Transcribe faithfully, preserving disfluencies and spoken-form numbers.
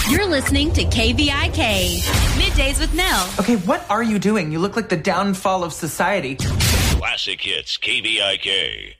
You're listening to K V I K. Middays with Nell. Okay, what are you doing? You look like the downfall of society. Classic Hits K V I K.